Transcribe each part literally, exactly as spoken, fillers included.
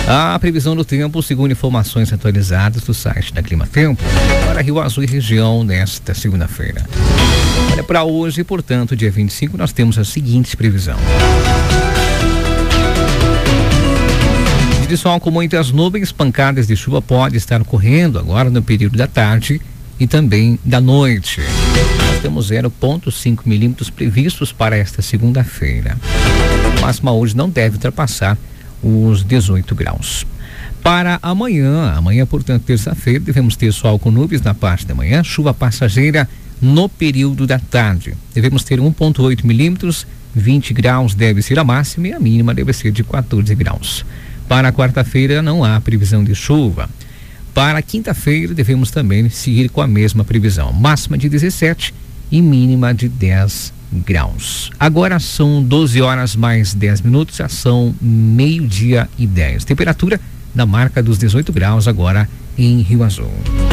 A previsão do tempo, segundo informações atualizadas do site da Clima Tempo, para Rio Azul e região nesta segunda-feira. Olha, para hoje, portanto, dia vinte e cinco, nós temos a seguinte previsão. Dia de sol com muitas nuvens, pancadas de chuva pode estar ocorrendo agora no período da tarde e também da noite. Nós temos zero vírgula cinco milímetros previstos para esta segunda-feira. A máxima hoje não deve ultrapassar os dezoito graus. Para amanhã, amanhã, portanto, terça-feira, devemos ter sol com nuvens na parte da manhã, chuva passageira no período da tarde. Devemos ter um vírgula oito milímetros, vinte graus deve ser a máxima e a mínima deve ser de quatorze graus. Para quarta-feira não há previsão de chuva. Para quinta-feira devemos também seguir com a mesma previsão, máxima de dezessete e mínima de dez graus. Agora são doze horas mais dez minutos, já são meio-dia e dez. Temperatura da marca dos dezoito graus agora em Rio Azul.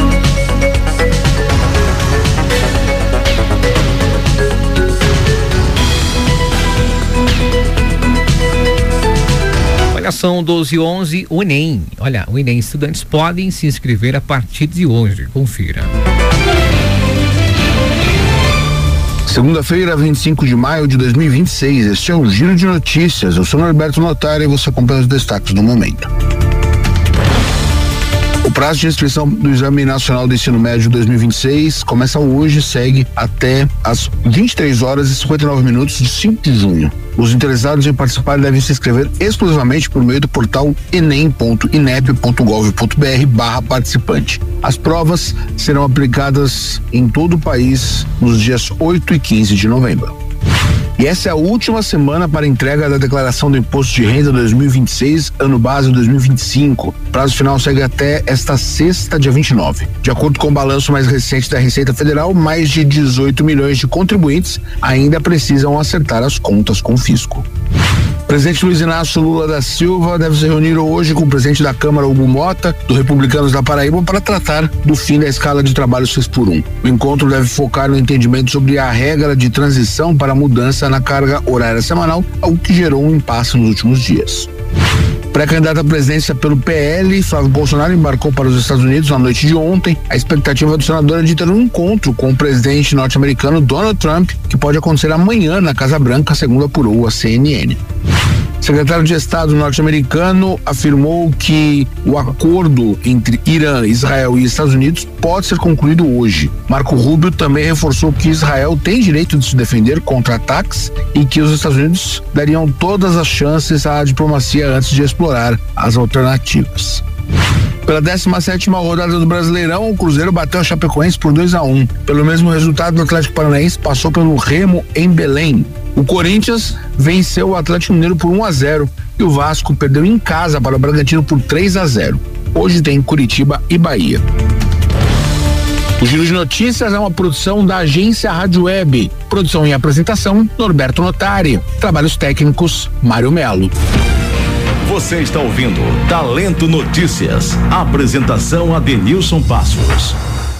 Olha, são doze e onze, o Enem. Olha, o Enem, estudantes podem se inscrever a partir de hoje. Confira. Segunda-feira, vinte e cinco de maio de dois mil e vinte e seis. Este é o Giro de Notícias. Eu sou Norberto Notari e você acompanha os destaques do momento. O prazo de inscrição do Exame Nacional do Ensino Médio dois mil e vinte e seis começa hoje e segue até às vinte e três horas e cinquenta e nove minutos de cinco de junho. Os interessados em participar devem se inscrever exclusivamente por meio do portal enem ponto inep ponto gov ponto br barra participante. As provas serão aplicadas em todo o país nos dias oito e quinze de novembro. E essa é a última semana para entrega da declaração do Imposto de Renda dois mil e vinte e seis, ano base dois mil e vinte e cinco. Prazo final segue até esta sexta, dia vinte e nove. De acordo com o balanço mais recente da Receita Federal, mais de dezoito milhões de contribuintes ainda precisam acertar as contas com o fisco. O presidente Luiz Inácio Lula da Silva deve se reunir hoje com o presidente da Câmara, Hugo Mota, do Republicanos da Paraíba, para tratar do fim da escala de trabalho seis por um. O encontro deve focar no entendimento sobre a regra de transição para a mudança na carga horária semanal, algo que gerou um impasse nos últimos dias. Pré-candidato à presidência pelo P L, Flávio Bolsonaro embarcou para os Estados Unidos na noite de ontem. A expectativa do senador é de ter um encontro com o presidente norte-americano Donald Trump, que pode acontecer amanhã na Casa Branca, segundo apurou a C N N. O secretário de Estado norte-americano afirmou que o acordo entre Irã, Israel e Estados Unidos pode ser concluído hoje. Marco Rubio também reforçou que Israel tem direito de se defender contra ataques e que os Estados Unidos dariam todas as chances à diplomacia antes de explorar as alternativas. Pela décima sétima rodada do Brasileirão, o Cruzeiro bateu a Chapecoense por dois a um. Pelo mesmo resultado, o Atlético Paranaense passou pelo Remo em Belém. O Corinthians venceu o Atlético Mineiro por um a zero e o Vasco perdeu em casa para o Bragantino por três a zero. Hoje tem Curitiba e Bahia. O Giro de Notícias é uma produção da agência Rádio Web. Produção e apresentação, Norberto Notari. Trabalhos técnicos, Mário Melo. Você está ouvindo Talento Notícias. Apresentação Adenilson Passos.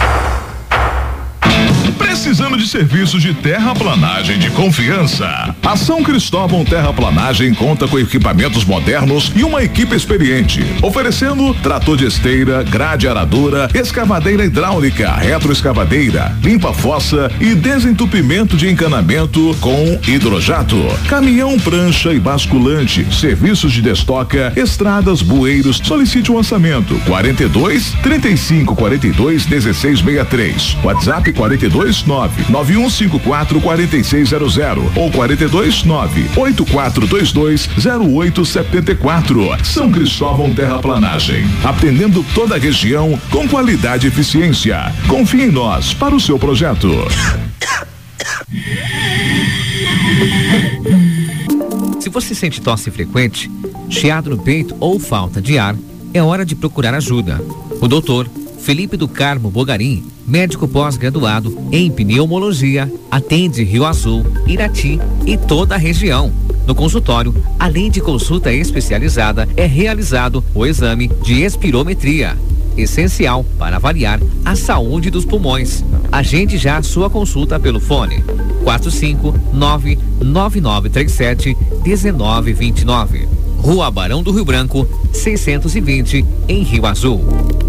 Precisando de serviços de terraplanagem de confiança? A São Cristóvão Terraplanagem conta com equipamentos modernos e uma equipe experiente, oferecendo trator de esteira, grade aradora, escavadeira hidráulica, retroescavadeira, limpa-fossa e desentupimento de encanamento com hidrojato, caminhão, prancha e basculante, serviços de destoca, estradas, bueiros. Solicite o orçamento quarenta e dois, trinta e cinco, quarenta e dois, dezesseis sessenta e três, WhatsApp quarenta e dois, nove nove um cinco quatro, quatro seis zero zero ou quarenta e dois, nove oito quatro dois dois, zero oito sete quatro. São Cristóvão Terraplanagem, atendendo toda a região com qualidade e eficiência. Confie em nós para o seu projeto. Se você sente tosse frequente, chiado no peito ou falta de ar, é hora de procurar ajuda. O doutor Felipe do Carmo Bogarim, médico pós-graduado em pneumologia, atende Rio Azul, Irati e toda a região. No consultório, além de consulta especializada, é realizado o exame de espirometria, essencial para avaliar a saúde dos pulmões. Agende já a sua consulta pelo fone quatro cinco nove, nove nove três sete, um nove dois nove. Rua Barão do Rio Branco, seiscentos e vinte, em Rio Azul.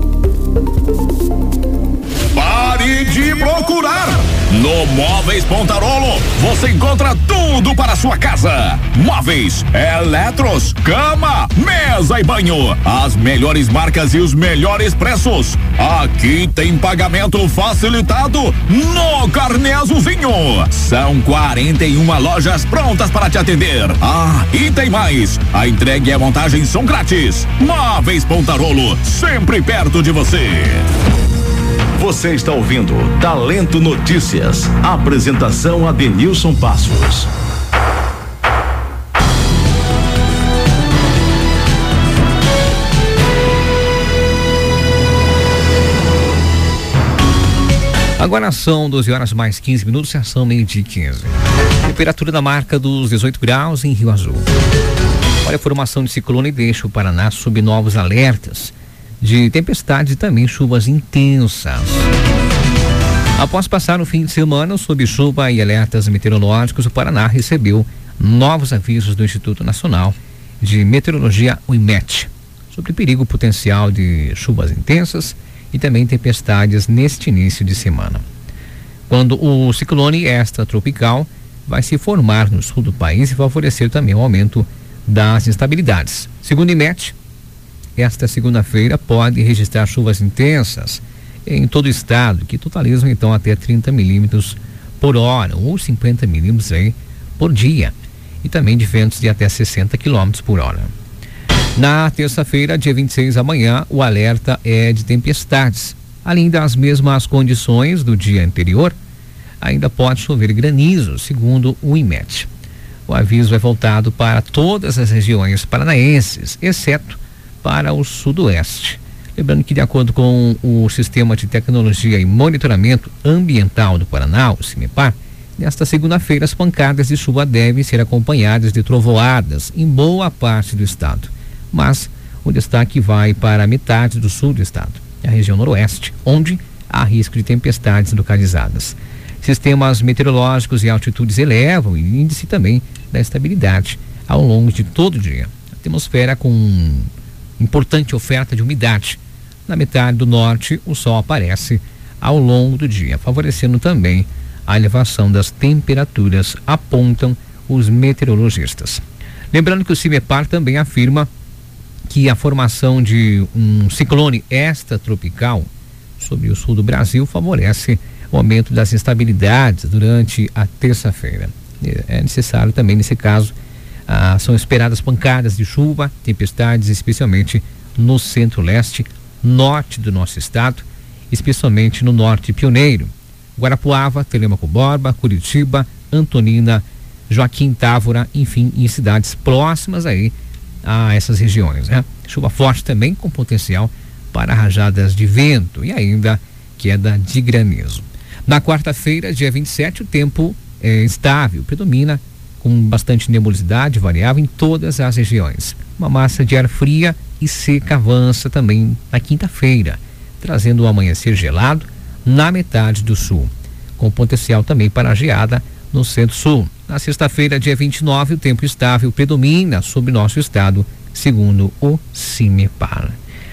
Pare de procurar! No Móveis Pontarolo, você encontra tudo para a sua casa. Móveis, eletros, cama, mesa e banho. As melhores marcas e os melhores preços. Aqui tem pagamento facilitado no Carnê Azulzinho. São quarenta e uma lojas prontas para te atender. Ah, e tem mais. A entrega e a montagem são grátis. Móveis Pontarolo, sempre perto de você. Você está ouvindo Talento Notícias. Apresentação Adenilson Passos. Agora são doze horas mais quinze minutos, são meio-dia e quinze. Temperatura da marca dos dezoito graus em Rio Azul. Olha, a formação de ciclone deixa o Paraná sob novos alertas de tempestades e também chuvas intensas. Após passar o fim de semana sob chuva e alertas meteorológicos, o Paraná recebeu novos avisos do Instituto Nacional de Meteorologia, o IMET, sobre perigo potencial de chuvas intensas e também tempestades neste início de semana. Quando o ciclone extratropical vai se formar no sul do país e favorecer também o aumento das instabilidades. Segundo o IMET, esta segunda-feira pode registrar chuvas intensas em todo o estado, que totalizam então até trinta milímetros por hora ou cinquenta milímetros aí por dia, e também de ventos de até sessenta quilômetros por hora. Na terça-feira, dia vinte e seis, amanhã, o alerta é de tempestades. Além das mesmas condições do dia anterior, ainda pode chover granizo, segundo o IMET. O aviso é voltado para todas as regiões paranaenses, exceto para o sudoeste. Lembrando que, de acordo com o Sistema de Tecnologia e Monitoramento Ambiental do Paraná, o CIMEPAR, nesta segunda-feira as pancadas de chuva devem ser acompanhadas de trovoadas em boa parte do estado. Mas o destaque vai para a metade do sul do estado, a região noroeste, onde há risco de tempestades localizadas. Sistemas meteorológicos e altitudes elevam o índice também da estabilidade ao longo de todo o dia. A atmosfera com importante oferta de umidade. Na metade do norte, o sol aparece ao longo do dia, favorecendo também a elevação das temperaturas, apontam os meteorologistas. Lembrando que o CIMEPAR também afirma que a formação de um ciclone extratropical sobre o sul do Brasil favorece o aumento das instabilidades durante a terça-feira. É necessário também, nesse caso, Ah, são esperadas pancadas de chuva, tempestades, especialmente no centro-leste, norte do nosso estado, especialmente no norte pioneiro. Guarapuava, Telêmaco Borba, Curitiba, Antonina, Joaquim Távora, enfim, em cidades próximas aí a essas regiões, né? Chuva forte também com potencial para rajadas de vento e ainda queda de granizo. Na quarta-feira, dia vinte e sete, o tempo é estável, predomina com bastante nebulosidade variável em todas as regiões. Uma massa de ar fria e seca avança também na quinta-feira, trazendo um amanhecer gelado na metade do sul, com potencial também para geada no centro-sul. Na sexta-feira, dia vinte e nove, o tempo estável predomina sobre nosso estado, segundo o CIMEPAR.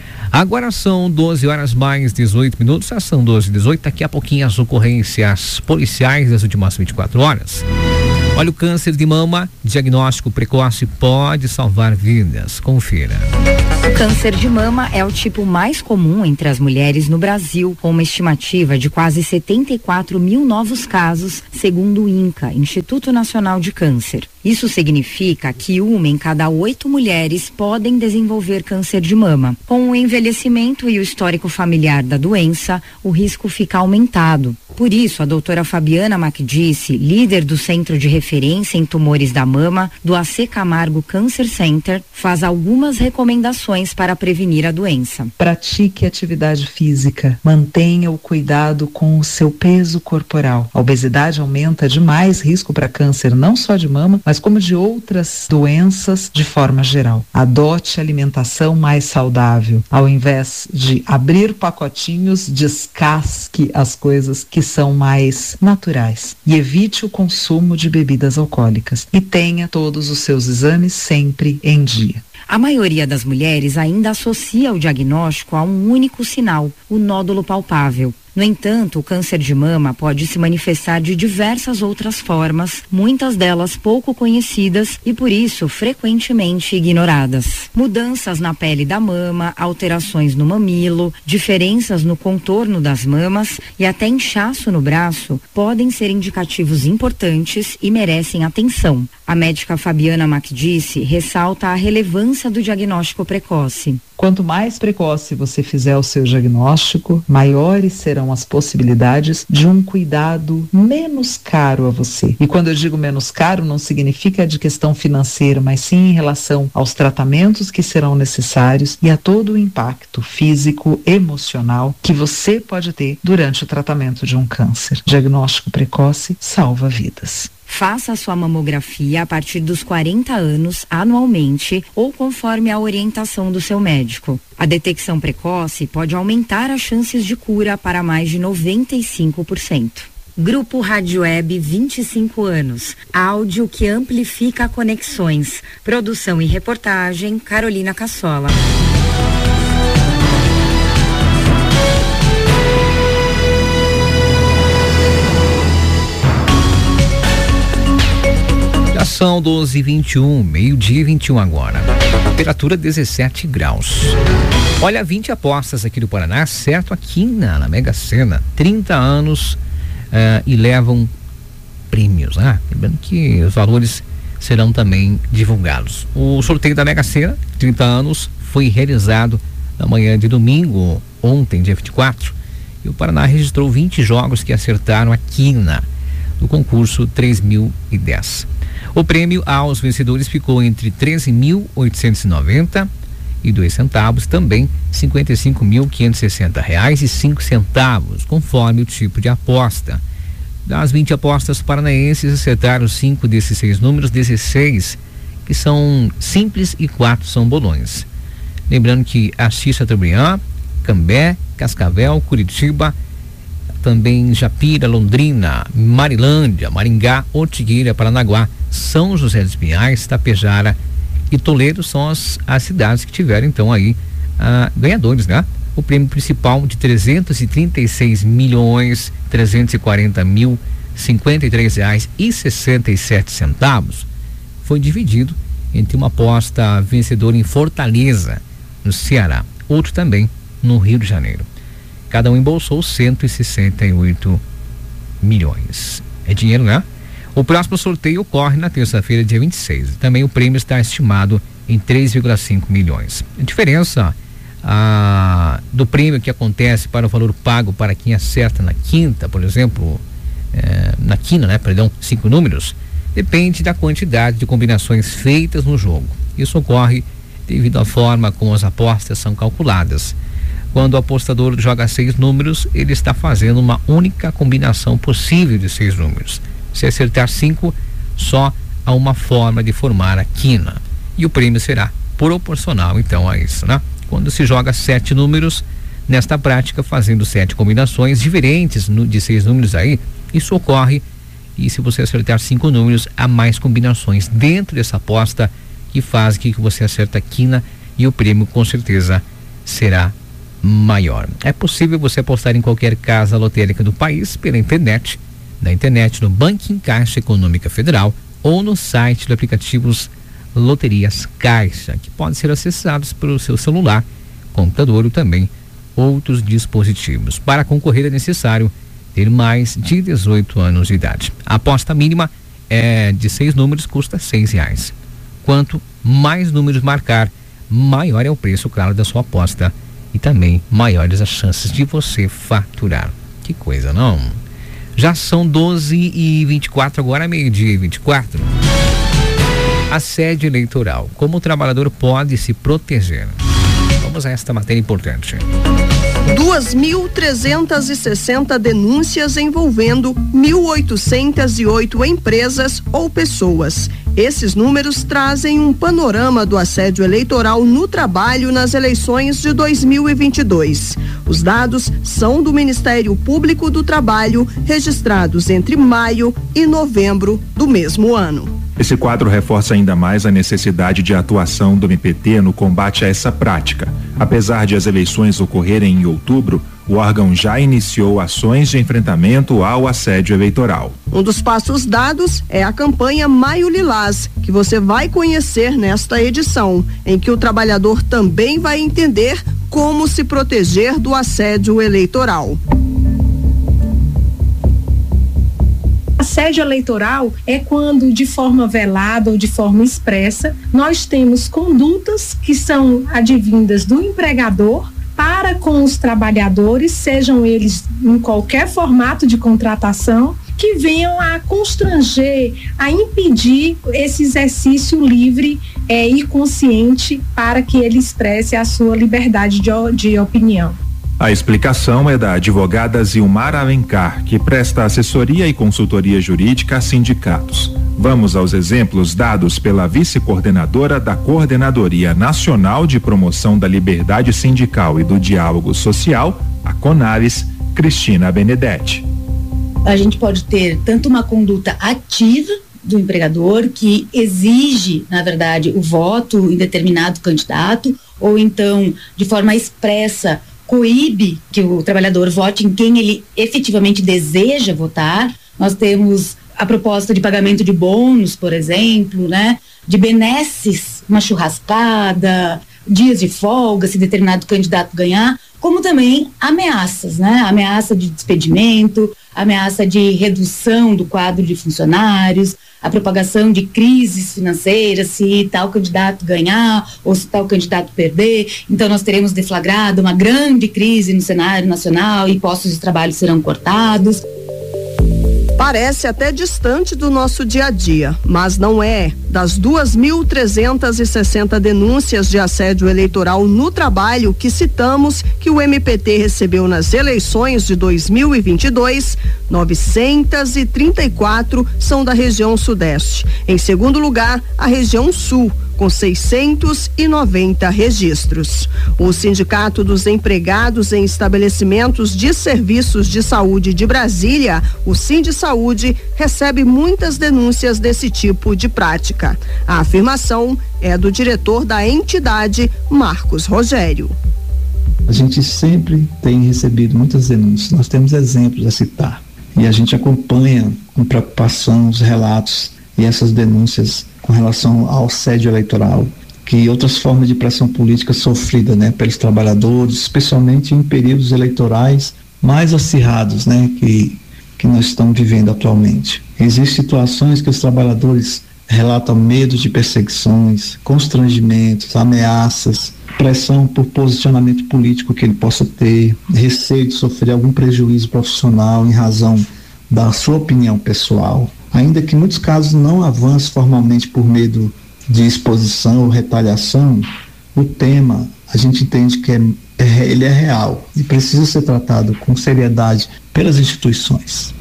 Agora são doze horas mais dezoito minutos, já são doze e dezoito, daqui a pouquinho as ocorrências policiais das últimas vinte e quatro horas. Olha, o câncer de mama, diagnóstico precoce pode salvar vidas. Confira. O câncer de mama é o tipo mais comum entre as mulheres no Brasil, com uma estimativa de quase setenta e quatro mil novos casos, segundo o INCA, Instituto Nacional de Câncer. Isso significa que uma em cada oito mulheres podem desenvolver câncer de mama. Com o envelhecimento e o histórico familiar da doença, o risco fica aumentado. Por isso, a doutora Fabiana Macdice, líder do Centro de Referência em Tumores da Mama, do A C Camargo Cancer Center, faz algumas recomendações para prevenir a doença. Pratique atividade física, mantenha o cuidado com o seu peso corporal. A obesidade aumenta demais risco para câncer, não só de mama, mas como de outras doenças de forma geral. Adote alimentação mais saudável. Ao invés de abrir pacotinhos, descasque as coisas que são mais naturais e evite o consumo de bebidas alcoólicas e tenha todos os seus exames sempre em dia. A maioria das mulheres ainda associa o diagnóstico a um único sinal, o nódulo palpável. No entanto, o câncer de mama pode se manifestar de diversas outras formas, muitas delas pouco conhecidas e, por isso, frequentemente ignoradas. Mudanças na pele da mama, alterações no mamilo, diferenças no contorno das mamas e até inchaço no braço podem ser indicativos importantes e merecem atenção. A médica Fabiana Macdice ressalta a relevância do diagnóstico precoce. Quanto mais precoce você fizer o seu diagnóstico, maiores serão as possibilidades de um cuidado menos caro a você. E quando eu digo menos caro, não significa de questão financeira, mas sim em relação aos tratamentos que serão necessários e a todo o impacto físico, emocional que você pode ter durante o tratamento de um câncer. Diagnóstico precoce salva vidas. Faça a sua mamografia a partir dos quarenta anos, anualmente, ou conforme a orientação do seu médico. A detecção precoce pode aumentar as chances de cura para mais de noventa e cinco por cento. Grupo Rádio Web, vinte e cinco anos. Áudio que amplifica conexões. Produção e reportagem, Carolina Cassola. São doze e vinte e um, meio-dia e vinte e um agora. Temperatura dezessete graus. Olha, vinte apostas aqui do Paraná, certo aqui na, na Mega Sena. trinta anos uh, e levam prêmios. Ah, lembrando que os valores serão também divulgados. O sorteio da Mega Sena, trinta anos, foi realizado na manhã de domingo, ontem, dia vinte e quatro. E o Paraná registrou vinte jogos que acertaram a quina do concurso três mil e dez. O prêmio aos vencedores ficou entre treze mil oitocentos e noventa e dois centavos, também cinquenta e cinco mil quinhentos e sessenta reais e cinco centavos, conforme o tipo de aposta. Das vinte apostas paranaenses, acertaram cinco desses seis números, dezesseis que são simples e quatro são bolões. Lembrando que Assis Chateaubriand, Cambé, Cascavel, Curitiba, também Japira, Londrina, Marilândia, Maringá, Ortigueira, Paranaguá, São José dos Pinhais, Tapejara e Toledo são as, as cidades que tiveram então aí ah, ganhadores, né? O prêmio principal de trezentos e trinta e seis milhões trezentos e quarenta mil cinquenta e três reais e sessenta e sete centavos foi dividido entre uma aposta vencedora em Fortaleza, no Ceará, outro também no Rio de Janeiro. Cada um embolsou cento e sessenta e oito milhões. É dinheiro, né? O próximo sorteio ocorre na terça-feira, dia vinte e seis. Também o prêmio está estimado em três vírgula cinco milhões. A diferença ah, do prêmio que acontece para o valor pago para quem acerta na quinta, por exemplo, eh, na quina, né? Perdão, cinco números, depende da quantidade de combinações feitas no jogo. Isso ocorre devido à forma como as apostas são calculadas. Quando o apostador joga seis números, ele está fazendo uma única combinação possível de seis números. Se acertar cinco, só há uma forma de formar a quina. E o prêmio será proporcional, então, a isso, né? Quando se joga sete números, nesta prática, fazendo sete combinações diferentes no, de seis números aí, isso ocorre. E se você acertar cinco números, há mais combinações dentro dessa aposta que faz que você acerte a quina e o prêmio, com certeza, será maior. É possível você apostar em qualquer casa lotérica do país pela internet, na internet no Banking Caixa Econômica Federal ou no site do aplicativos Loterias Caixa, que podem ser acessados pelo seu celular, computador ou também outros dispositivos. Para concorrer é necessário ter mais de dezoito anos de idade. A aposta mínima é de seis números, custa seis reais. Quanto mais números marcar, maior é o preço, claro, da sua aposta e também maiores as chances de você faturar. Que coisa, não? Já são doze e vinte e quatro, agora meio-dia e vinte e quatro. Assédio eleitoral. Como o trabalhador pode se proteger? Vamos a esta matéria importante. duas mil trezentas e sessenta denúncias envolvendo mil oitocentas e oito empresas ou pessoas. Esses números trazem um panorama do assédio eleitoral no trabalho nas eleições de dois mil e vinte e dois. Os dados são do Ministério Público do Trabalho, registrados entre maio e novembro do mesmo ano. Esse quadro reforça ainda mais a necessidade de atuação do M P T no combate a essa prática. Apesar de as eleições ocorrerem em outubro, o órgão já iniciou ações de enfrentamento ao assédio eleitoral. Um dos passos dados é a campanha Maio Lilás, que você vai conhecer nesta edição, em que o trabalhador também vai entender como se proteger do assédio eleitoral. Assédio eleitoral é quando, de forma velada ou de forma expressa, nós temos condutas que são advindas do empregador para com os trabalhadores, sejam eles em qualquer formato de contratação, que venham a constranger, a impedir esse exercício livre eh, e consciente para que ele expresse a sua liberdade de, de opinião. A explicação é da advogada Zilmara Alencar, que presta assessoria e consultoria jurídica a sindicatos. Vamos aos exemplos dados pela vice-coordenadora da Coordenadoria Nacional de Promoção da Liberdade Sindical e do Diálogo Social, a CONALES, Cristina Benedetti. A gente pode ter tanto uma conduta ativa do empregador, que exige, na verdade, o voto em determinado candidato, ou então, de forma expressa, coíbe que o trabalhador vote em quem ele efetivamente deseja votar. Nós temos a proposta de pagamento de bônus, por exemplo, né? De benesses, uma churrascada, dias de folga, se determinado candidato ganhar, como também ameaças, né? Ameaça de despedimento, ameaça de redução do quadro de funcionários, a propagação de crises financeiras, se tal candidato ganhar ou se tal candidato perder. Então nós teremos deflagrado uma grande crise no cenário nacional e postos de trabalho serão cortados. Parece até distante do nosso dia a dia, mas não é. Das duas mil trezentas e sessenta denúncias de assédio eleitoral no trabalho que citamos que o M P T recebeu nas eleições de dois mil e vinte e dois, novecentas e trinta e quatro são da região Sudeste. Em segundo lugar, a região Sul, com seiscentos e noventa registros. O Sindicato dos Empregados em Estabelecimentos de Serviços de Saúde de Brasília, o Sindisaúde, recebe muitas denúncias desse tipo de prática. A afirmação é do diretor da entidade, Marcos Rogério. A gente sempre tem recebido muitas denúncias, nós temos exemplos a citar e a gente acompanha com preocupação os relatos e essas denúncias com relação ao assédio eleitoral, que outras formas de pressão política sofrida, né, pelos trabalhadores, especialmente em períodos eleitorais mais acirrados, né, que, que nós estamos vivendo atualmente. Existem situações que os trabalhadores relatam medo de perseguições, constrangimentos, ameaças, pressão por posicionamento político que ele possa ter, receio de sofrer algum prejuízo profissional em razão da sua opinião pessoal. Ainda que em muitos casos não avance formalmente por medo de exposição ou retaliação, o tema a gente entende que é, é, ele é real e precisa ser tratado com seriedade pelas instituições.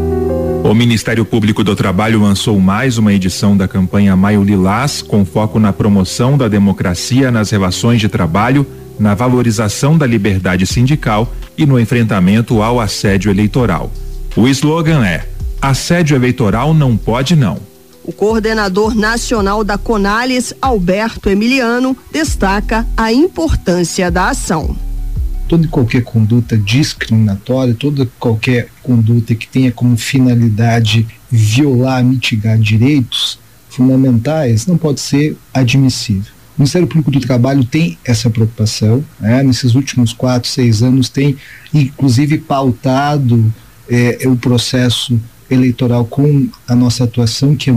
O Ministério Público do Trabalho lançou mais uma edição da campanha Maio Lilás, com foco na promoção da democracia nas relações de trabalho, na valorização da liberdade sindical e no enfrentamento ao assédio eleitoral. O slogan é: assédio eleitoral não pode não. O coordenador nacional da CONALES, Alberto Emiliano, destaca a importância da ação. Toda e qualquer conduta discriminatória, toda qualquer conduta que tenha como finalidade violar, mitigar direitos fundamentais, não pode ser admissível. O Ministério Público do Trabalho tem essa preocupação, né? Nesses últimos quatro, seis anos tem inclusive pautado eh, o processo eleitoral com a nossa atuação, que é